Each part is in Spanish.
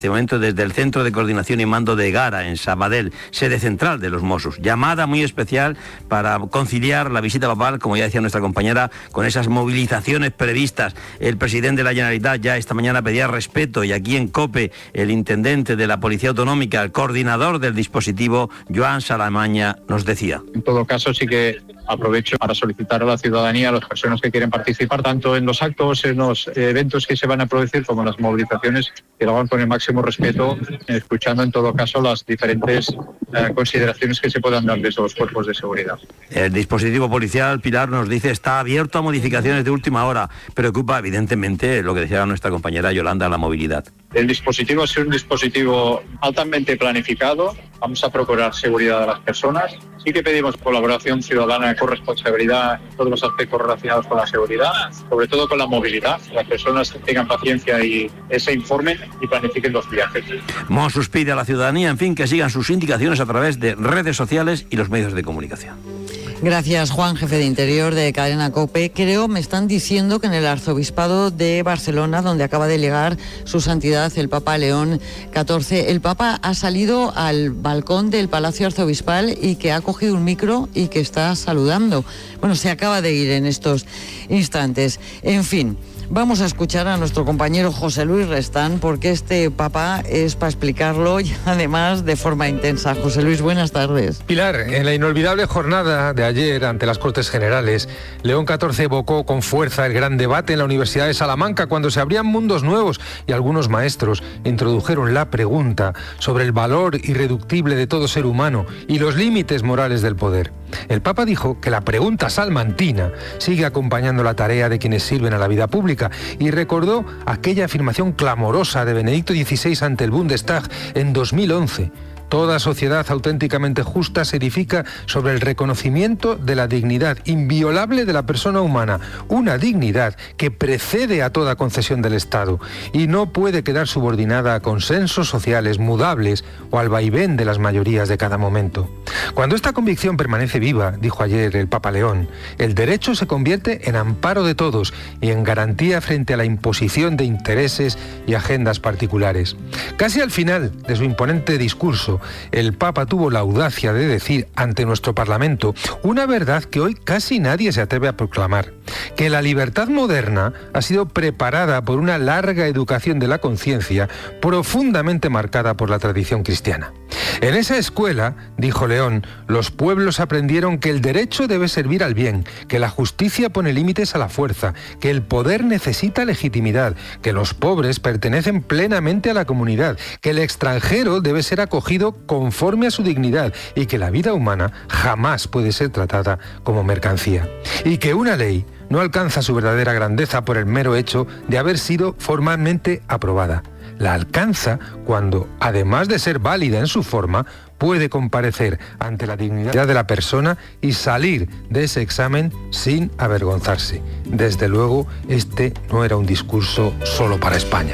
De momento desde el Centro de Coordinación y Mando de Egara, en Sabadell, sede central de los Mossos. Llamada muy especial para conciliar la visita papal, como ya decía nuestra compañera, con esas movilizaciones previstas. El presidente de la Generalitat ya esta mañana pedía respeto, y aquí en COPE el intendente de la Policía Autonómica, el coordinador del dispositivo, Joan Salamaña, nos decía. En todo caso, sí que aprovecho para solicitar a la ciudadanía, a las personas que quieren participar, tanto en los actos, en los eventos que se van a producir, como en las movilizaciones, que lo hagan con el máximo respeto, escuchando en todo caso las diferentes consideraciones que se puedan dar desde los cuerpos de seguridad. El dispositivo policial, Pilar, nos dice, está abierto a modificaciones de última hora. Preocupa, evidentemente, lo que decía nuestra compañera Yolanda, la movilidad. El dispositivo es un dispositivo altamente planificado. Vamos a procurar seguridad de las personas. Sí que pedimos colaboración ciudadana con responsabilidad en todos los aspectos relacionados con la seguridad, sobre todo con la movilidad. Las personas tengan paciencia y se informen y planifiquen los viajes. Mossos pide a la ciudadanía, en fin, que sigan sus indicaciones a través de redes sociales y los medios de comunicación. Gracias, Juan, jefe de Interior de Cadena COPE. Creo, me están diciendo que en el Arzobispado de Barcelona, donde acaba de llegar su santidad el Papa León XIV, el Papa ha salido al balcón del Palacio Arzobispal y que ha cogido un micro y que está saludando. Bueno, se acaba de ir en estos instantes. En fin, vamos a escuchar a nuestro compañero José Luis Restán, porque este Papa es para explicarlo y además de forma intensa. José Luis, buenas tardes. Pilar, en la inolvidable jornada de ayer ante las Cortes Generales, León XIV evocó con fuerza el gran debate en la Universidad de Salamanca cuando se abrían mundos nuevos y algunos maestros introdujeron la pregunta sobre el valor irreductible de todo ser humano y los límites morales del poder. El Papa dijo que la pregunta salmantina sigue acompañando la tarea de quienes sirven a la vida pública y recordó aquella afirmación clamorosa de Benedicto XVI ante el Bundestag en 2011. Toda sociedad auténticamente justa se edifica sobre el reconocimiento de la dignidad inviolable de la persona humana, una dignidad que precede a toda concesión del Estado y no puede quedar subordinada a consensos sociales mudables o al vaivén de las mayorías de cada momento. Cuando esta convicción permanece viva, dijo ayer el Papa León, el derecho se convierte en amparo de todos y en garantía frente a la imposición de intereses y agendas particulares. Casi al final de su imponente discurso, el Papa tuvo la audacia de decir ante nuestro Parlamento una verdad que hoy casi nadie se atreve a proclamar, que la libertad moderna ha sido preparada por una larga educación de la conciencia profundamente marcada por la tradición cristiana. En esa escuela, dijo León, los pueblos aprendieron que el derecho debe servir al bien, que la justicia pone límites a la fuerza, que el poder necesita legitimidad, que los pobres pertenecen plenamente a la comunidad, que el extranjero debe ser acogido conforme a su dignidad y que la vida humana jamás puede ser tratada como mercancía. Y que una ley no alcanza su verdadera grandeza por el mero hecho de haber sido formalmente aprobada. La alcanza cuando, además de ser válida en su forma, puede comparecer ante la dignidad de la persona y salir de ese examen sin avergonzarse. Desde luego, este no era un discurso solo para España.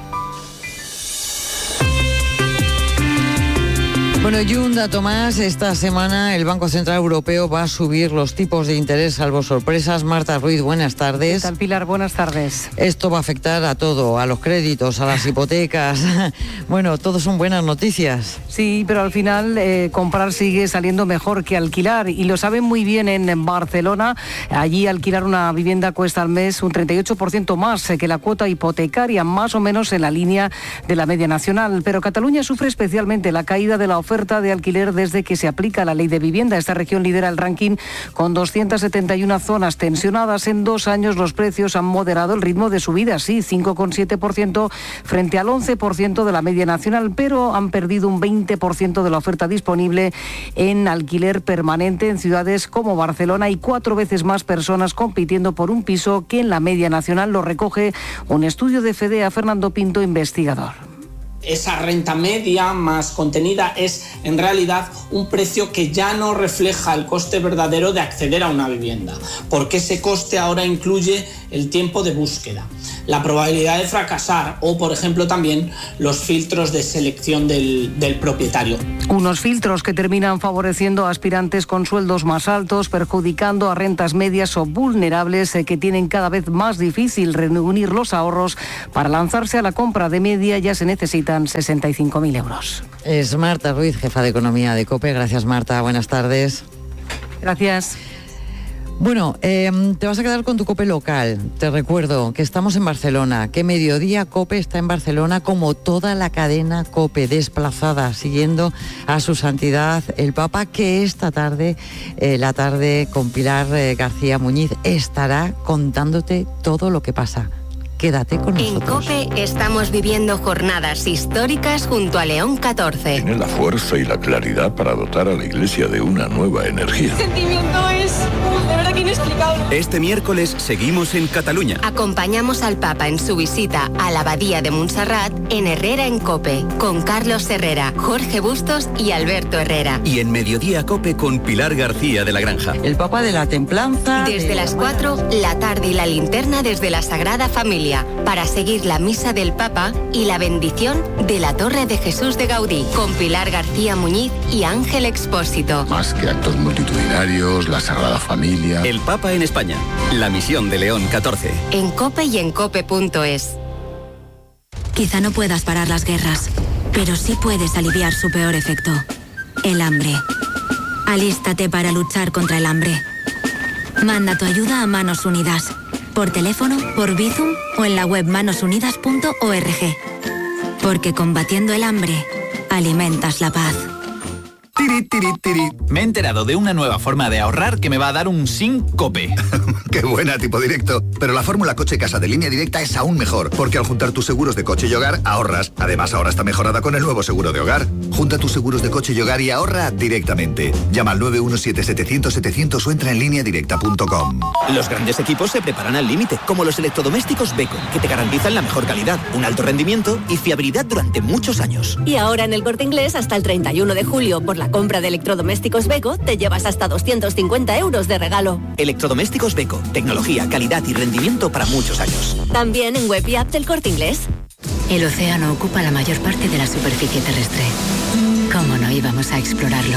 Bueno, y un dato más, esta semana el Banco Central Europeo va a subir los tipos de interés, salvo sorpresas. Marta Ruiz, buenas tardes. ¿Qué tal, Pilar? Buenas tardes. Esto va a afectar a todo, a los créditos, a las hipotecas. Bueno, todo son buenas noticias. Sí, pero al final comprar sigue saliendo mejor que alquilar y lo saben muy bien en Barcelona. Allí alquilar una vivienda cuesta al mes un 38% más que la cuota hipotecaria, más o menos en la línea de la media nacional. Pero Cataluña sufre especialmente la caída de la oferta de alquiler desde que se aplica la ley de vivienda. Esta región lidera el ranking con 271 zonas tensionadas. En 2 años los precios han moderado el ritmo de subida, sí, 5,7% frente al 11% de la media nacional, pero han perdido un 20% de la oferta disponible en alquiler permanente en ciudades como Barcelona y 4 veces más personas compitiendo por un piso que en la media nacional. Lo recoge un estudio de FEDEA. Fernando Pinto, investigador. Esa renta media más contenida es en realidad un precio que ya no refleja el coste verdadero de acceder a una vivienda, porque ese coste ahora incluye el tiempo de búsqueda, la probabilidad de fracasar o, por ejemplo, también los filtros de selección del propietario. Unos filtros que terminan favoreciendo a aspirantes con sueldos más altos, perjudicando a rentas medias o vulnerables que tienen cada vez más difícil reunir los ahorros. Para lanzarse a la compra de media ya se necesitan 65.000 euros. Es Marta Ruiz, jefa de Economía de COPE. Gracias, Marta. Buenas tardes. Gracias. Bueno, te vas a quedar con tu COPE local. Te recuerdo que estamos en Barcelona, que Mediodía COPE está en Barcelona como toda la cadena COPE, desplazada, siguiendo a su santidad el Papa, que esta tarde, la tarde con Pilar García Muñiz, estará contándote todo lo que pasa. Quédate con nosotros. En COPE estamos viviendo jornadas históricas junto a León 14. Tiene la fuerza y la claridad para dotar a la Iglesia de una nueva energía. El sentimiento es de verdad que inexplicable. Este miércoles seguimos en Cataluña. Acompañamos al Papa en su visita a la Abadía de Montserrat en Herrera en COPE, con Carlos Herrera, Jorge Bustos y Alberto Herrera. Y en Mediodía COPE con Pilar García de la Granja. El Papa de la Templanza. Desde las 4, la tarde y la linterna desde la Sagrada Familia, para seguir la misa del Papa y la bendición de la Torre de Jesús de Gaudí, con Pilar García Muñiz y Ángel Expósito. Más que actos multitudinarios, la Sagrada Familia. El Papa en España. La misión de León 14. En COPE y en COPE.es. Quizá no puedas parar las guerras, pero sí puedes aliviar su peor efecto: el hambre. Alístate para luchar contra el hambre. Manda tu ayuda a Manos Unidas, por teléfono, por Bizum o en la web manosunidas.org. Porque combatiendo el hambre, alimentas la paz. Tiri, tiri, tiri. Me he enterado de una nueva forma de ahorrar que me va a dar un síncope. ¡Qué buena, tipo directo! Pero la fórmula coche-casa de Línea Directa es aún mejor, porque al juntar tus seguros de coche y hogar, ahorras. Además, ahora está mejorada con el nuevo seguro de hogar. Junta tus seguros de coche y hogar y ahorra directamente. Llama al 917-700-700 o entra en lineadirecta.com. Los grandes equipos se preparan al límite, como los electrodomésticos Beko, que te garantizan la mejor calidad, un alto rendimiento y fiabilidad durante muchos años. Y ahora en el Corte Inglés, hasta el 31 de julio, por la compra de electrodomésticos Beko, te llevas hasta 250 euros de regalo. Electrodomésticos Beko, tecnología, calidad y rendimiento para muchos años. También en web y app del Corte Inglés. El océano ocupa la mayor parte de la superficie terrestre. ¿Cómo no íbamos a explorarlo?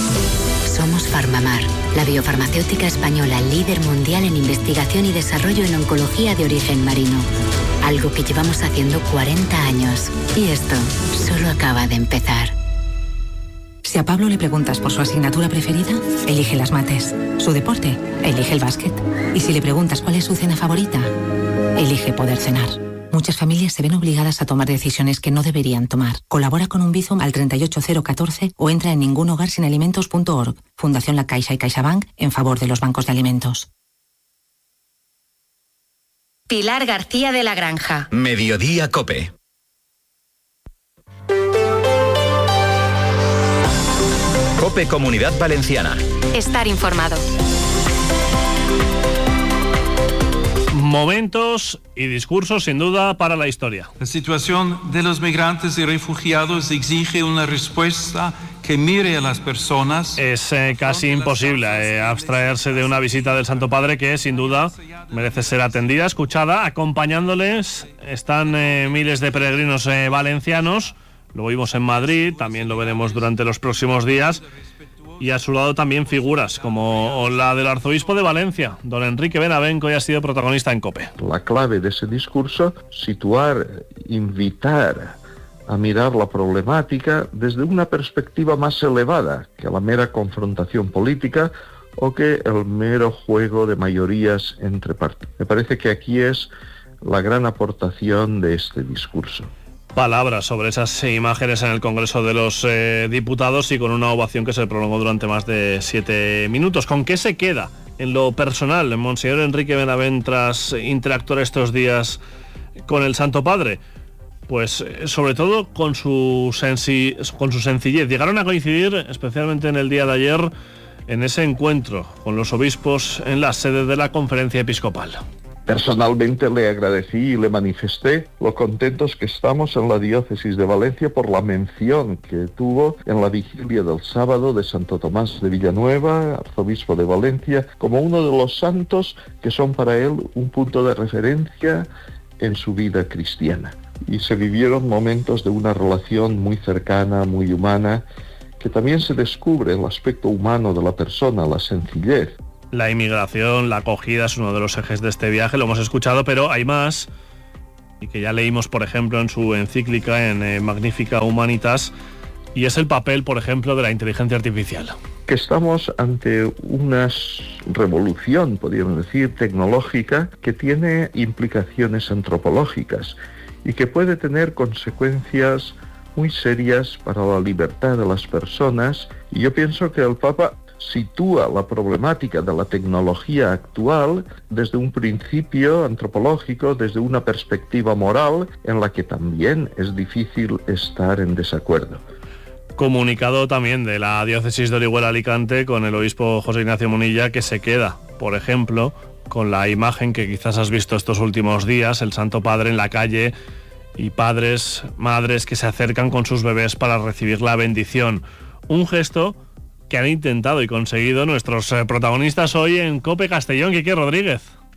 Somos Farmamar, la biofarmacéutica española líder mundial en investigación y desarrollo en oncología de origen marino. Algo que llevamos haciendo 40 años. Y esto solo acaba de empezar. Si a Pablo le preguntas por su asignatura preferida, elige las mates. Su deporte, elige el básquet. Y si le preguntas cuál es su cena favorita, elige poder cenar. Muchas familias se ven obligadas a tomar decisiones que no deberían tomar. Colabora con un Bizum al 38014 o entra en ningunhogarsinalimentos.org. Fundación La Caixa y CaixaBank en favor de los bancos de alimentos. Pilar García de la Granja. Mediodía COPE. COPE Comunidad Valenciana. Estar informado. Momentos y discursos sin duda para la historia. La situación de los migrantes y refugiados exige una respuesta que mire a las personas. Es casi imposible abstraerse de una visita del Santo Padre que sin duda merece ser atendida, escuchada. Acompañándoles están miles de peregrinos valencianos. Lo vimos en Madrid, también lo veremos durante los próximos días. Y a su lado también figuras como la del arzobispo de Valencia, don Enrique Benavent, que hoy ha sido protagonista en COPE. La clave de ese discurso, situar, invitar a mirar la problemática desde una perspectiva más elevada que la mera confrontación política o que el mero juego de mayorías entre partidos. Me parece que aquí es la gran aportación de este discurso. Palabras sobre esas imágenes en el Congreso de los Diputados y con una ovación que se prolongó durante más de 7 minutos. ¿Con qué se queda en lo personal Monseñor Enrique Benavent tras interactuar estos días con el Santo Padre? Pues sobre todo con su sencillez. Llegaron a coincidir, especialmente en el día de ayer, en ese encuentro con los obispos en la sede de la Conferencia Episcopal. Personalmente le agradecí y le manifesté lo contentos que estamos en la diócesis de Valencia por la mención que tuvo en la vigilia del sábado de Santo Tomás de Villanueva, arzobispo de Valencia, como uno de los santos que son para él un punto de referencia en su vida cristiana. Y se vivieron momentos de una relación muy cercana, muy humana, que también se descubre el aspecto humano de la persona, la sencillez. La inmigración, la acogida es uno de los ejes de este viaje, lo hemos escuchado, pero hay más, y que ya leímos, por ejemplo, en su encíclica, en Magnificat Humanitas, y es el papel, por ejemplo, de la inteligencia artificial. Que estamos ante una revolución, podríamos decir, tecnológica, que tiene implicaciones antropológicas y que puede tener consecuencias muy serias para la libertad de las personas. Y yo pienso que el Papa sitúa la problemática de la tecnología actual desde un principio antropológico, desde una perspectiva moral, en la que también es difícil estar en desacuerdo. Comunicado también de la diócesis de Orihuela-Alicante con el obispo José Ignacio Munilla, que se queda, por ejemplo, con la imagen que quizás has visto estos últimos días, el Santo Padre en la calle y padres, madres que se acercan con sus bebés para recibir la bendición. Un gesto que han intentado y conseguido nuestros protagonistas hoy en COPE Castellón. Quique Rodríguez.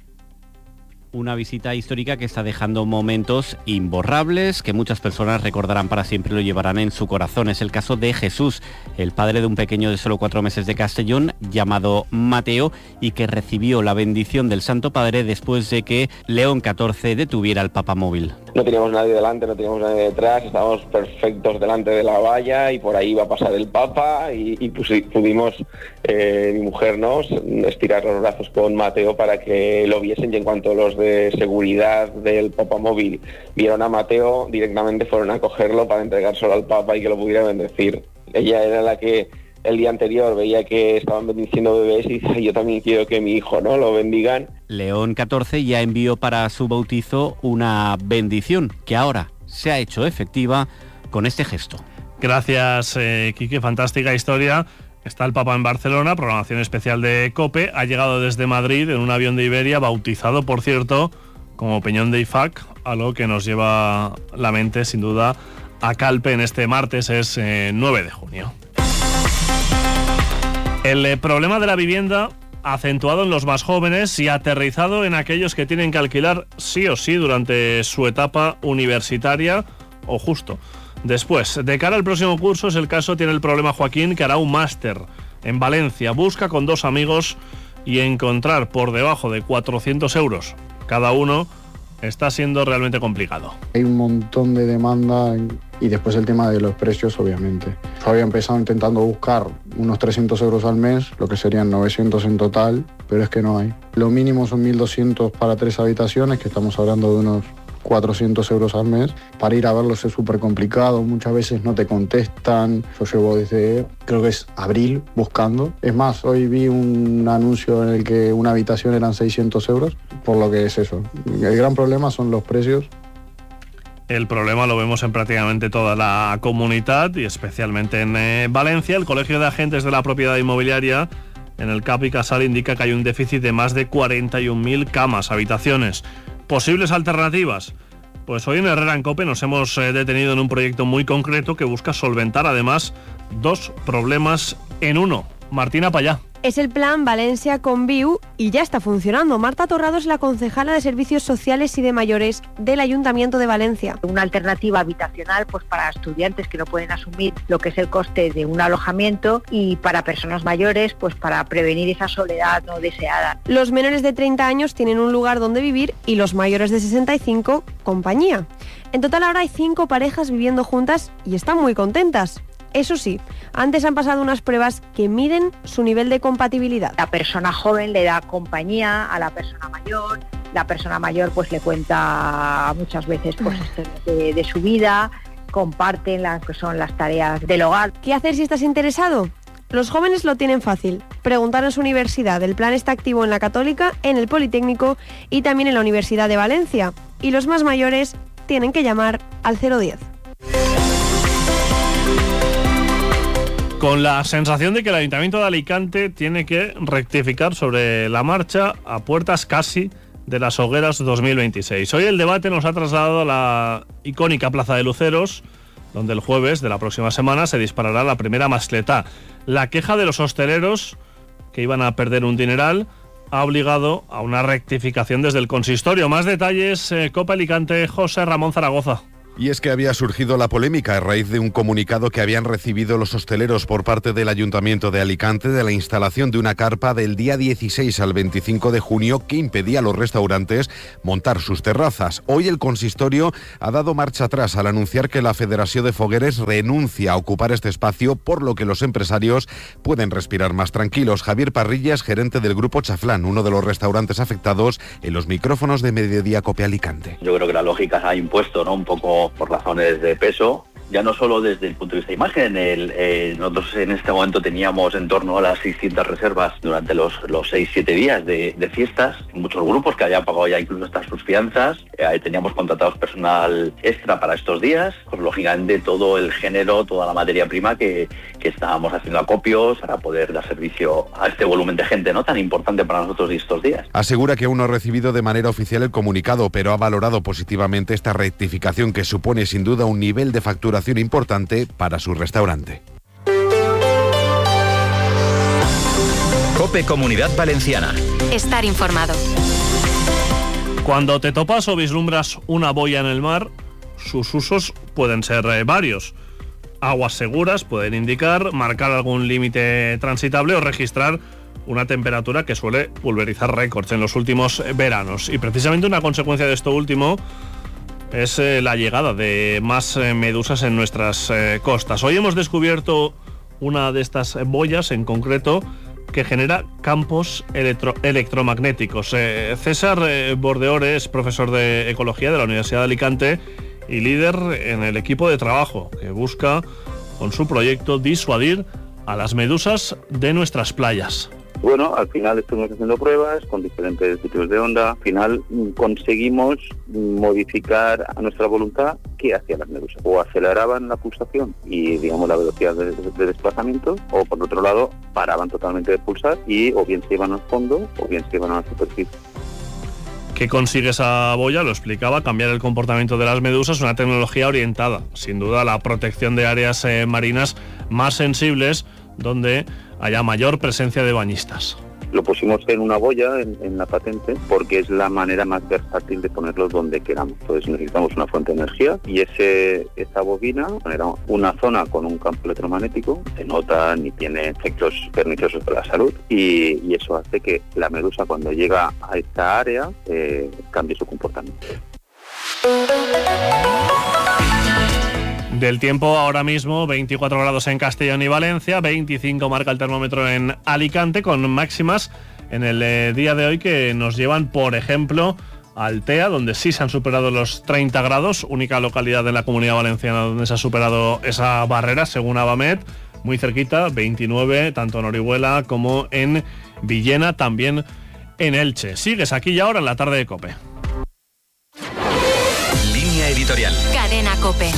Una visita histórica que está dejando momentos imborrables que muchas personas recordarán para siempre y lo llevarán en su corazón. Es el caso de Jesús, el padre de un pequeño de solo 4 meses de Castellón llamado Mateo, y que recibió la bendición del Santo Padre después de que León XIV detuviera el papamóvil. No teníamos nadie delante, no teníamos nadie detrás, estábamos perfectos delante de la valla y por ahí iba a pasar el Papa y pues, pudimos, mi mujer, ¿no?, estirar los brazos con Mateo para que lo viesen, y en cuanto los de seguridad del papamóvil vieron a Mateo, directamente fueron a cogerlo para entregárselo al Papa y que lo pudiera bendecir. Ella era la que el día anterior veía que estaban bendiciendo bebés y dice: yo también quiero que mi hijo, ¿no?, lo bendigan. León XIV ya envió para su bautizo una bendición que ahora se ha hecho efectiva con este gesto. Gracias, Quique, fantástica historia. Está el Papa en Barcelona, programación especial de COPE. Ha llegado desde Madrid en un avión de Iberia, bautizado, por cierto, como Peñón de IFAC, algo que nos lleva la mente, sin duda, a Calpe en este martes, es 9 de junio. El problema de la vivienda, acentuado en los más jóvenes y aterrizado en aquellos que tienen que alquilar sí o sí durante su etapa universitaria o justo después. De cara al próximo curso, es el caso, tiene el problema Joaquín, que hará un máster en Valencia. Busca con 2 amigos y encontrar por debajo de 400 euros cada uno está siendo realmente complicado. Hay un montón de demanda y después el tema de los precios, obviamente. Yo había empezado intentando buscar unos 300 euros al mes, lo que serían 900 en total, pero es que no hay. Lo mínimo son 1.200 para 3 habitaciones, que estamos hablando de unos 400 euros al mes. Para ir a verlos es súper complicado, muchas veces no te contestan. Yo llevo desde, creo que es abril, buscando. Es más, hoy vi un anuncio en el que una habitación eran 600 euros, por lo que es eso. El gran problema son los precios. El problema lo vemos en prácticamente toda la comunidad y especialmente en Valencia. El Colegio de Agentes de la Propiedad Inmobiliaria en el CAP y Casal indica que hay un déficit de más de 41.000 camas, habitaciones. ¿Posibles alternativas? Pues hoy en Herrera en COPE nos hemos detenido en un proyecto muy concreto que busca solventar además 2 problemas en uno. Martina Payá. Es el plan Valencia Conviu y ya está funcionando. Marta Torrado es la concejala de Servicios Sociales y de Mayores del Ayuntamiento de Valencia. Una alternativa habitacional pues para estudiantes que no pueden asumir lo que es el coste de un alojamiento, y para personas mayores pues para prevenir esa soledad no deseada. Los menores de 30 años tienen un lugar donde vivir y los mayores de 65 compañía. En total ahora hay 5 parejas viviendo juntas y están muy contentas. Eso sí, antes han pasado unas pruebas que miden su nivel de compatibilidad. La persona joven le da compañía a la persona mayor pues le cuenta muchas veces pues de su vida, comparten las que son las tareas del hogar. ¿Qué hacer si estás interesado? Los jóvenes lo tienen fácil. Preguntar en su universidad. El plan está activo en la Católica, en el Politécnico y también en la Universidad de Valencia. Y los más mayores tienen que llamar al 010. Con la sensación de que el Ayuntamiento de Alicante tiene que rectificar sobre la marcha a puertas casi de las hogueras 2026. Hoy el debate nos ha trasladado a la icónica Plaza de Luceros, donde el jueves de la próxima semana se disparará la primera mascletá. La queja de los hosteleros, que iban a perder un dineral, ha obligado a una rectificación desde el consistorio. Más detalles, Cope Alicante, José Ramón Zaragoza. Y es que había surgido la polémica a raíz de un comunicado que habían recibido los hosteleros por parte del Ayuntamiento de Alicante de la instalación de una carpa del día 16 al 25 de junio que impedía a los restaurantes montar sus terrazas. Hoy el consistorio ha dado marcha atrás al anunciar que la Federación de Fogueres renuncia a ocupar este espacio, por lo que los empresarios pueden respirar más tranquilos. Javier Parrilla es gerente del Grupo Chaflán, uno de los restaurantes afectados, en los micrófonos de Mediodía Cope Alicante. Yo creo que la lógica se ha impuesto, ¿no? Un poco por razones de peso, ya no solo desde el punto de vista de imagen. Nosotros en este momento teníamos en torno a las 600 reservas durante los 6-7 días de fiestas, muchos grupos que habían pagado ya incluso hasta sus fianzas, teníamos contratados personal extra para estos días, pues lógicamente todo el género, toda la materia prima que estábamos haciendo acopios para poder dar servicio a este volumen de gente, ¿no?, tan importante para nosotros estos días. Asegura que aún no ha recibido de manera oficial el comunicado, pero ha valorado positivamente esta rectificación que supone sin duda un nivel de facturación importante para su restaurante. Cope Comunidad Valenciana. Estar informado. Cuando te topas o vislumbras una boya en el mar, sus usos pueden ser varios. Aguas seguras pueden indicar, marcar algún límite transitable o registrar una temperatura que suele pulverizar récords en los últimos veranos. Y precisamente una consecuencia de esto último es la llegada de más medusas en nuestras costas. Hoy hemos descubierto una de estas boyas en concreto que genera campos electromagnéticos. César Bordeore es profesor de Ecología de la Universidad de Alicante y líder en el equipo de trabajo que busca, con su proyecto, disuadir a las medusas de nuestras playas. Bueno, al final estuvimos haciendo pruebas con diferentes tipos de onda. Al final conseguimos modificar a nuestra voluntad qué hacían las medusas. O aceleraban la pulsación y, digamos, la velocidad de desplazamiento, o por otro lado paraban totalmente de pulsar y o bien se iban al fondo o bien se iban a la superficie. ¿Qué consigue esa boya? Lo explicaba, cambiar el comportamiento de las medusas, una tecnología orientada, sin duda, a la protección de áreas marinas más sensibles, donde haya mayor presencia de bañistas. Lo pusimos en una boya, en la patente, porque es la manera más versátil de ponerlos donde queramos. Entonces necesitamos una fuente de energía y esa bobina genera una zona con un campo electromagnético, se nota ni tiene efectos perniciosos para la salud y eso hace que la medusa, cuando llega a esta área, cambie su comportamiento. Del tiempo ahora mismo, 24 grados en Castellón y Valencia, 25 marca el termómetro en Alicante, con máximas en el día de hoy que nos llevan, por ejemplo, a Altea, donde sí se han superado los 30 grados, única localidad en la Comunidad Valenciana donde se ha superado esa barrera, según Avamed, muy cerquita, 29, tanto en Orihuela como en Villena, también en Elche. Sigues aquí y ahora en la tarde de COPE. Línea editorial. Cadena COPE.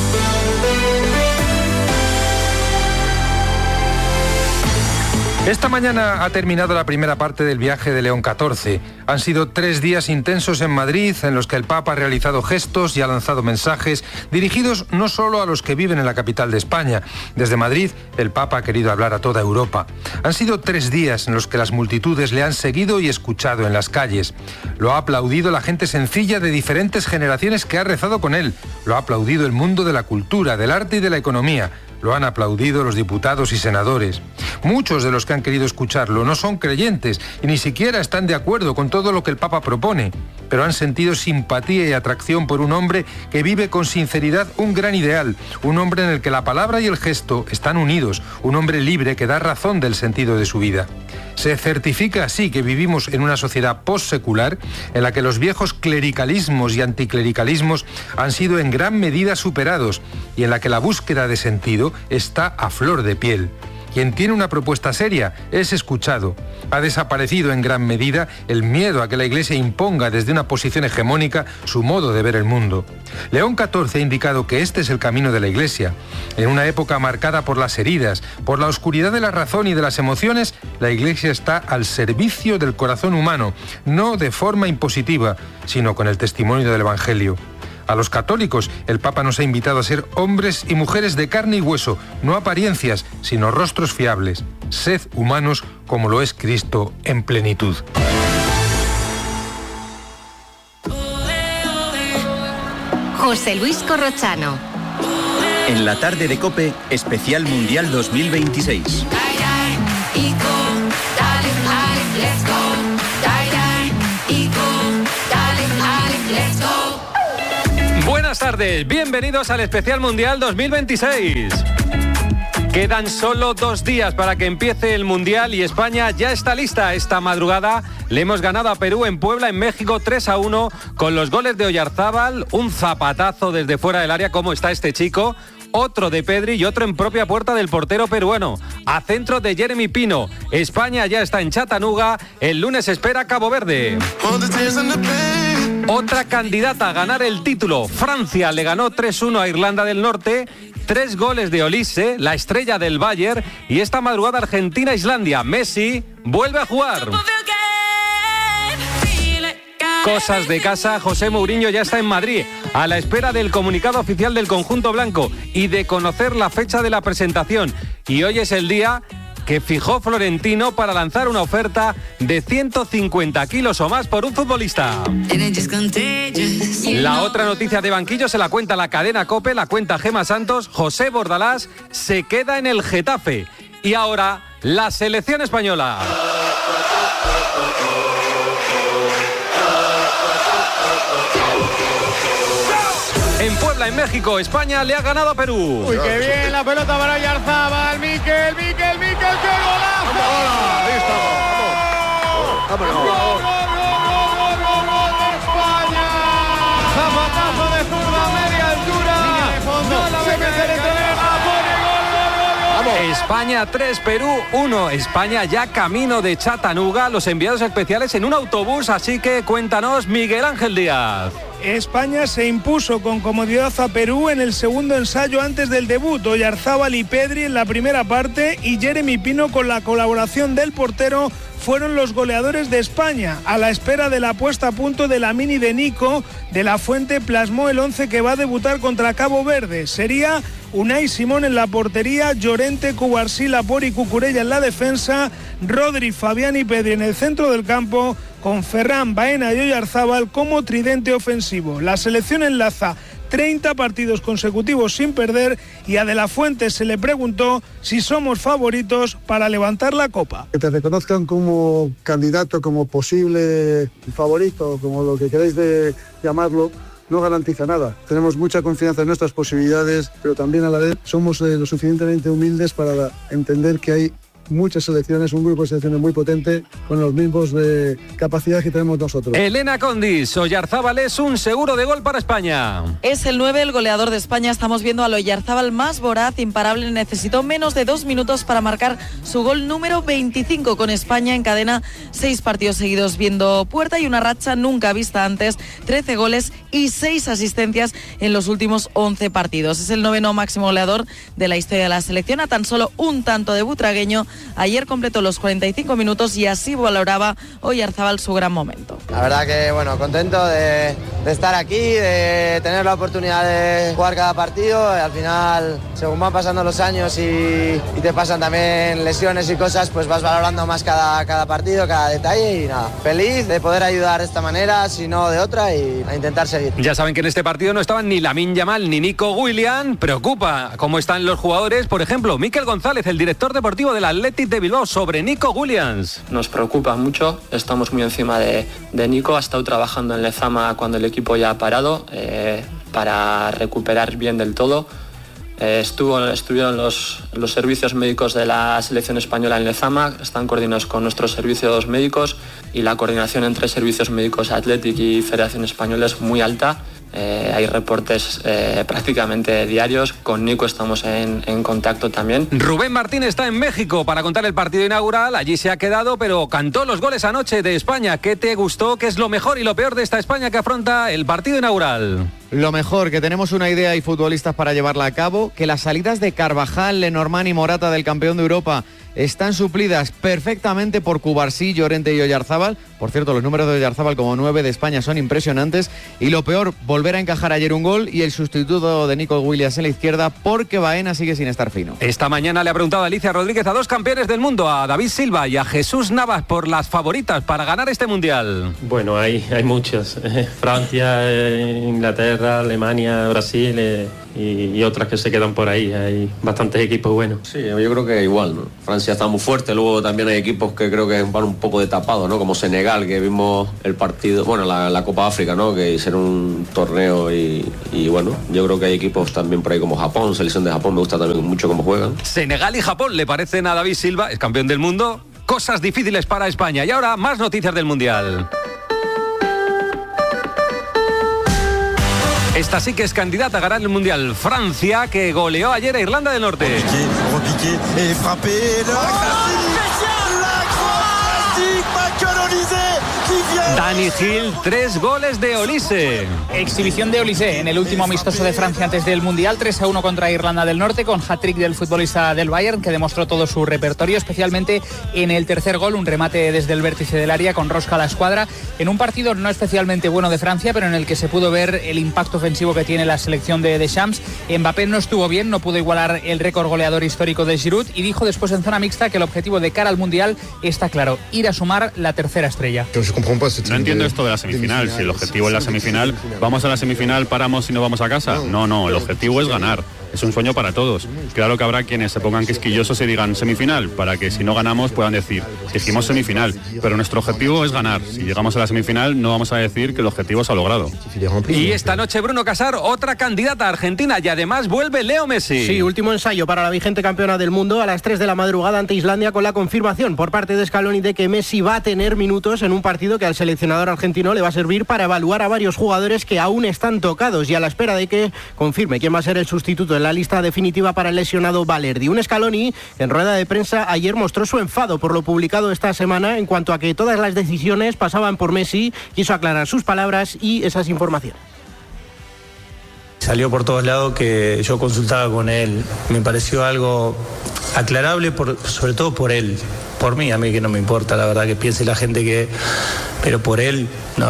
Esta mañana ha terminado la primera parte del viaje de León XIV. Han sido 3 días intensos en Madrid, en los que el Papa ha realizado gestos y ha lanzado mensajes dirigidos no solo a los que viven en la capital de España. Desde Madrid, el Papa ha querido hablar a toda Europa. Han sido 3 días en los que las multitudes le han seguido y escuchado en las calles. Lo ha aplaudido la gente sencilla de diferentes generaciones que ha rezado con él. Lo ha aplaudido el mundo de la cultura, del arte y de la economía. Lo han aplaudido los diputados y senadores. Muchos de los que han querido escucharlo no son creyentes y ni siquiera están de acuerdo con todo lo que el Papa propone, pero han sentido simpatía y atracción por un hombre que vive con sinceridad un gran ideal, un hombre en el que la palabra y el gesto están unidos, un hombre libre que da razón del sentido de su vida. Se certifica así que vivimos en una sociedad postsecular en la que los viejos clericalismos y anticlericalismos han sido en gran medida superados y en la que la búsqueda de sentido está a flor de piel. Quien tiene una propuesta seria es escuchado. Ha desaparecido en gran medida el miedo a que la Iglesia imponga desde una posición hegemónica su modo de ver el mundo. León XIV ha indicado que este es el camino de la Iglesia. En una época marcada por las heridas, por la oscuridad de la razón y de las emociones, la Iglesia está al servicio del corazón humano, no de forma impositiva, sino con el testimonio del Evangelio. A los católicos, el Papa nos ha invitado a ser hombres y mujeres de carne y hueso, no apariencias, sino rostros fiables. Sed humanos como lo es Cristo en plenitud. José Luis Corrochano. En la tarde de COPE, especial Mundial 2026. Buenas tardes, bienvenidos al especial Mundial 2026. Quedan solo 2 días para que empiece el Mundial y España ya está lista. Esta madrugada le hemos ganado a Perú en Puebla, en México, 3-1, con los goles de Oyarzábal, un zapatazo desde fuera del área, como está este chico, otro de Pedri y otro en propia puerta del portero peruano, a centro de Jeremy Pino. España ya está en Chattanooga, el lunes espera Cabo Verde. Otra candidata a ganar el título, Francia, le ganó 3-1 a Irlanda del Norte, 3 goles de Olise, la estrella del Bayern, y esta madrugada Argentina-Islandia. Messi vuelve a jugar. Cosas de casa, José Mourinho ya está en Madrid, a la espera del comunicado oficial del conjunto blanco y de conocer la fecha de la presentación. Y hoy es el día que fijó Florentino para lanzar una oferta de 150 kilos o más por un futbolista. La otra noticia de banquillo se la cuenta la cadena COPE, la cuenta Gema Santos. José Bordalás se queda en el Getafe. Y ahora, la selección española. En Puebla, en México, España le ha ganado a Perú. Uy, qué bien, la pelota para Oyarzábal, Mikel, qué golazo. Ahí estamos. Vámonos. Gol de España. Zapatazo de zurda, media altura. De fondo. Se mete dentro de la gol. España 3, Perú 1. España ya camino de Chattanooga. Los enviados especiales en un autobús, así que cuéntanos, Miguel Ángel Díaz. España se impuso con comodidad a Perú en el segundo ensayo antes del debut. Oyarzábal y Pedri en la primera parte y Jeremy Pino, con la colaboración del portero, fueron los goleadores de España. A la espera de la puesta a punto de Lamine y de Nico, De la Fuente plasmó el 11 que va a debutar contra Cabo Verde. Sería Unai Simón en la portería, Llorente, Cubarsí, Laporte y Cucurella en la defensa, Rodri, Fabián y Pedri en el centro del campo, con Ferran, Baena y Oyarzábal como tridente ofensivo. La selección enlaza 30 partidos consecutivos sin perder y a De la Fuente se le preguntó si somos favoritos para levantar la copa. Que te reconozcan como candidato, como posible favorito, como lo que queráis de llamarlo, no garantiza nada. Tenemos mucha confianza en nuestras posibilidades, pero también a la vez somos lo suficientemente humildes para entender que hay muchas selecciones, un grupo de selecciones muy potente con los mismos de capacidad que tenemos nosotros. Elena Condis, Oyarzábal es un seguro de gol para España. Es el 9, el goleador de España. Estamos viendo al Oyarzábal más voraz, imparable. Necesitó menos de 2 minutos para marcar su gol número 25 con España. Encadena 6 partidos seguidos viendo puerta y una racha nunca vista antes, 13 goles y 6 asistencias en los últimos 11 partidos. Es el 9º máximo goleador de la historia de la selección, a tan solo un tanto de butragueño. Ayer completó los 45 minutos y así valoraba Oyarzábal su gran momento. La verdad que, bueno, contento de estar aquí, de tener la oportunidad de jugar cada partido. Al final, según van pasando los años y te pasan también lesiones y cosas, pues vas valorando más cada partido, cada detalle y nada. Feliz de poder ayudar de esta manera, si no de otra, y a intentar seguir. Ya saben que en este partido no estaban ni Lamine Yamal ni Nico Williams. Preocupa cómo están los jugadores. Por ejemplo, Mikel González, el director deportivo del Athletic de Bilbao, sobre Nico Williams. Nos preocupa mucho, estamos muy encima de Nico. Ha estado trabajando en Lezama cuando el equipo ya ha parado para recuperar bien del todo. Estuvieron los servicios médicos de la selección española en Lezama, están coordinados con nuestros servicios médicos y la coordinación entre servicios médicos Athletic y Federación Española es muy alta. hay reportes prácticamente diarios. Con Nico estamos en contacto también. Rubén Martín está en México para contar el partido inaugural. Allí se ha quedado, pero cantó los goles anoche de España. ¿Qué te gustó? ¿Qué es lo mejor y lo peor de esta España que afronta el partido inaugural? Lo mejor, que tenemos una idea y futbolistas para llevarla a cabo, que las salidas de Carvajal, Lenormand y Morata del campeón de Europa están suplidas perfectamente por Cubarsí, Llorente y Oyarzábal. Por cierto, los números de Oyarzábal como 9 de España son impresionantes. Y lo peor, volver a encajar ayer un gol y el sustituto de Nico Williams en la izquierda, porque Baena sigue sin estar fino. Esta mañana le ha preguntado a Alicia Rodríguez a dos campeones del mundo, a David Silva y a Jesús Navas, por las favoritas para ganar este Mundial. Bueno, hay muchas. Francia, Inglaterra, Alemania, Brasil y otras que se quedan por ahí. Hay bastantes equipos buenos. Sí, yo creo que igual, ¿no? Francia está muy fuerte, luego también hay equipos que creo que van un poco de tapado, ¿no? Como Senegal, que vimos el partido, bueno, la Copa África, ¿no? Que hicieron un torneo y bueno, yo creo que hay equipos también por ahí como Japón, selección de Japón, me gusta también mucho cómo juegan. Senegal y Japón le parecen a David Silva, es campeón del mundo, cosas difíciles para España. Y ahora más noticias del Mundial. Esta sí que es candidata a ganar el Mundial. Francia, que goleó ayer a Irlanda del Norte. Dani Gil, 3 goles de Olise. Exhibición de Olise en el último amistoso de Francia antes del Mundial, 3-1 contra Irlanda del Norte, con hat-trick del futbolista del Bayern, que demostró todo su repertorio, especialmente en el tercer gol, un remate desde el vértice del área con rosca a la escuadra, en un partido no especialmente bueno de Francia, pero en el que se pudo ver el impacto ofensivo que tiene la selección de Deschamps. Mbappé no estuvo bien, no pudo igualar el récord goleador histórico de Giroud, y dijo después en zona mixta que el objetivo de cara al Mundial está claro: ir a sumar la tercera estrella. No entiendo esto de la semifinal. Si el objetivo es la semifinal, ¿vamos a la semifinal, paramos y no vamos a casa? No, el objetivo es ganar. Es un sueño para todos. Claro que habrá quienes se pongan quisquillosos y digan semifinal, para que si no ganamos puedan decir, dijimos semifinal, pero nuestro objetivo es ganar. Si llegamos a la semifinal no vamos a decir que el objetivo se ha logrado. Y esta noche Bruno Casar, otra candidata a Argentina, y además vuelve Leo Messi. Sí, último ensayo para la vigente campeona del mundo a las 3 de la madrugada ante Islandia, con la confirmación por parte de Scaloni de que Messi va a tener minutos en un partido que al seleccionador argentino le va a servir para evaluar a varios jugadores que aún están tocados y a la espera de que confirme quién va a ser el sustituto en la lista definitiva para el lesionado Valerdi. Un Scaloni que en rueda de prensa ayer mostró su enfado por lo publicado esta semana en cuanto a que todas las decisiones pasaban por Messi. Quiso aclarar sus palabras y esas informaciones. Salió por todos lados que yo consultaba con él. Me pareció algo aclarable, sobre todo por él. Por mí, a mí que no me importa, la verdad, que piense la gente que... Pero por él,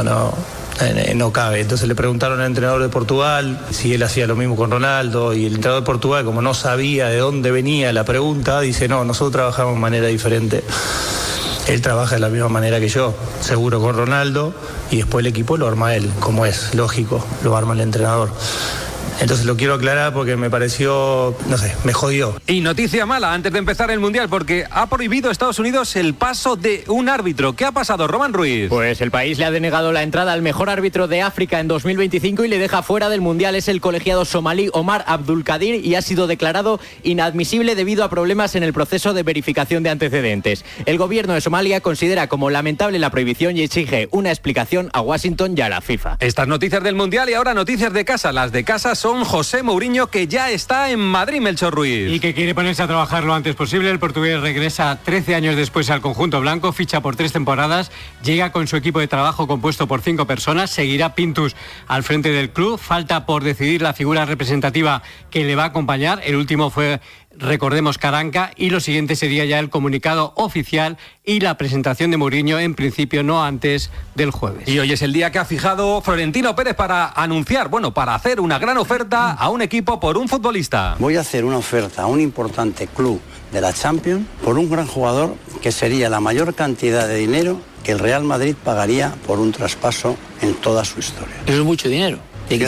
no cabe. Entonces le preguntaron al entrenador de Portugal si él hacía lo mismo con Ronaldo, y el entrenador de Portugal, como no sabía de dónde venía la pregunta, dice: no, nosotros trabajamos de manera diferente. Él trabaja de la misma manera que yo, seguro con Ronaldo, y después el equipo lo arma él, como es lógico, lo arma el entrenador. Entonces lo quiero aclarar porque me pareció, me jodió. Y noticia mala antes de empezar el Mundial, porque ha prohibido Estados Unidos el paso de un árbitro. ¿Qué ha pasado, Román Ruiz? Pues el país le ha denegado la entrada al mejor árbitro de África en 2025 y le deja fuera del Mundial. Es el colegiado somalí Omar Abdulkadir y ha sido declarado inadmisible debido a problemas en el proceso de verificación de antecedentes. El gobierno de Somalia considera como lamentable la prohibición y exige una explicación a Washington y a la FIFA. Estas noticias del Mundial, y ahora noticias de casa. Las de casa son José Mourinho, que ya está en Madrid, Melchor Ruiz. Y que quiere ponerse a trabajar lo antes posible. El portugués regresa 13 años después al conjunto blanco, ficha por 3 temporadas, llega con su equipo de trabajo compuesto por 5 personas, seguirá Pintus al frente del club. Falta por decidir la figura representativa que le va a acompañar. El último fue, recordemos, Caranca, y lo siguiente sería ya el comunicado oficial y la presentación de Mourinho, en principio no antes del jueves. Y hoy es el día que ha fijado Florentino Pérez para anunciar, para hacer una gran oferta a un equipo por un futbolista. Voy a hacer una oferta a un importante club de la Champions por un gran jugador que sería la mayor cantidad de dinero que el Real Madrid pagaría por un traspaso en toda su historia. Eso es mucho dinero.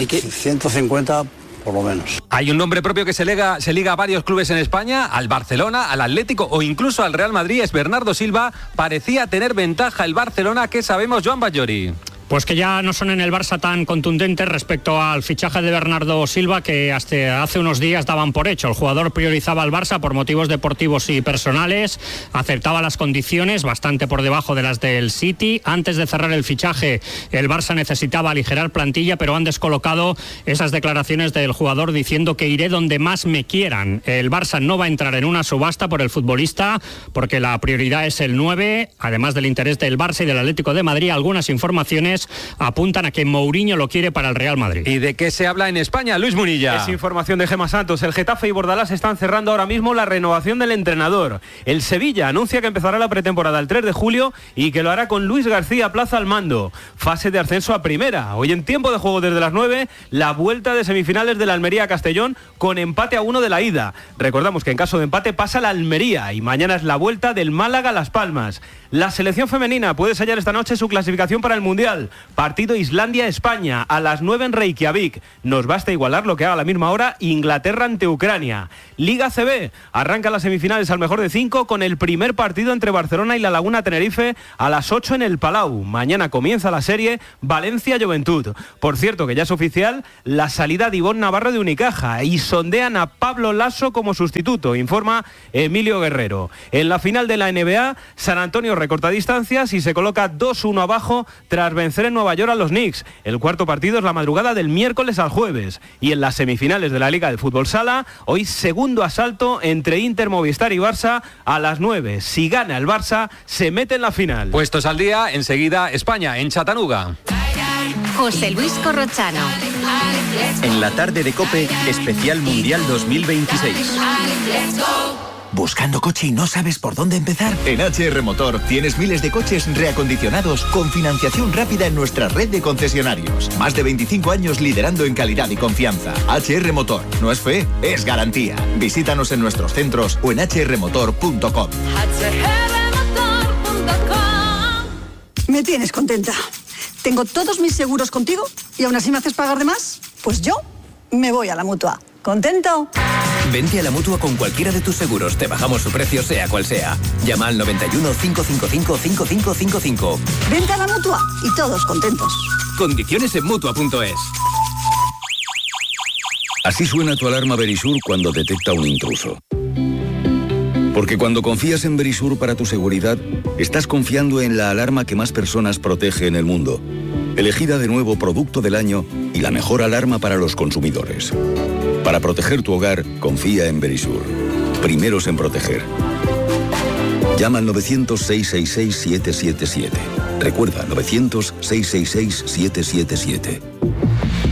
150 por lo menos. Hay un nombre propio que se liga a varios clubes en España, al Barcelona, al Atlético o incluso al Real Madrid. Es Bernardo Silva. Parecía tener ventaja el Barcelona. ¿Qué sabemos, Joan Batllori? Pues que ya no son en el Barça tan contundentes respecto al fichaje de Bernardo Silva, que hasta hace unos días daban por hecho. El jugador priorizaba al Barça por motivos deportivos y personales, aceptaba las condiciones bastante por debajo de las del City. Antes de cerrar el fichaje, el Barça necesitaba aligerar plantilla, pero han descolocado esas declaraciones del jugador diciendo que iré donde más me quieran. El Barça no va a entrar en una subasta por el futbolista porque la prioridad es el 9, además del interés del Barça y del Atlético de Madrid. Algunas informaciones apuntan a que Mourinho lo quiere para el Real Madrid. ¿Y de qué se habla en España, Luis Munilla? Es información de Gemma Santos. El Getafe y Bordalás están cerrando ahora mismo la renovación del entrenador. El Sevilla anuncia que empezará la pretemporada el 3 de julio y que lo hará con Luis García Plaza al mando. Fase de ascenso a primera. Hoy en tiempo de juego desde las 9, la vuelta de semifinales de la Almería a Castellón con empate a 1 de la ida. Recordamos que en caso de empate pasa la Almería y mañana es la vuelta del Málaga a Las Palmas. La selección femenina puede sellar esta noche su clasificación para el Mundial. Partido Islandia-España a las 9 en Reykjavik. Nos basta igualar lo que haga a la misma hora Inglaterra ante Ucrania. Liga CB arranca las semifinales al mejor de 5 con el primer partido entre Barcelona y La Laguna Tenerife a las 8 en el Palau. Mañana comienza la serie Valencia-Juventud. Por cierto, que ya es oficial la salida de Ivonne Navarro de Unicaja y sondean a Pablo Lasso como sustituto, informa Emilio Guerrero. En la final de la NBA, San Antonio recorta distancias y se coloca 2-1 abajo tras vencer en Nueva York a los Knicks. El cuarto partido es la madrugada del miércoles al jueves. Y en las semifinales de la Liga de Fútbol Sala, hoy segundo asalto entre Inter, Movistar y Barça a las 9. Si gana el Barça, se mete en la final. Puestos al día, enseguida España, en Chattanooga. José Luis Corrochano. En la tarde de COPE, especial Mundial 2026. ¿Buscando coche y no sabes por dónde empezar? En HR Motor tienes miles de coches reacondicionados con financiación rápida en nuestra red de concesionarios. Más de 25 años liderando en calidad y confianza. HR Motor. No es fe, es garantía. Visítanos en nuestros centros o en hrmotor.com. Me tienes contenta. Tengo todos mis seguros contigo y aún así me haces pagar de más. Pues yo me voy a la Mutua. ¿Contento? Vente a la Mutua con cualquiera de tus seguros. Te bajamos su precio sea cual sea. Llama al 91 555 5555. Vente a la Mutua y todos contentos. Condiciones en Mutua.es. Así suena tu alarma Verisur cuando detecta un intruso. Porque cuando confías en Verisur para tu seguridad, estás confiando en la alarma que más personas protege en el mundo. Elegida de nuevo Producto del Año y la mejor alarma para los consumidores. Para proteger tu hogar, confía en Verisur. Primeros en proteger. Llama al 900-666-777. Recuerda, 900-666-777.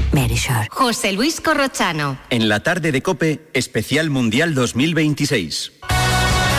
Verisur. José Luis Corrochano. En la tarde de COPE, especial Mundial 2026.